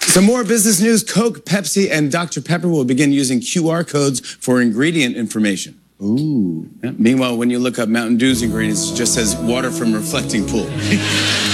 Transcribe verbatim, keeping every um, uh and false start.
Some more business news. Coke, Pepsi, and Doctor Pepper will begin using Q R codes for ingredient information. Ooh. Yeah. Meanwhile, when you look up Mountain Dew's ingredients, it just says water from reflecting pool.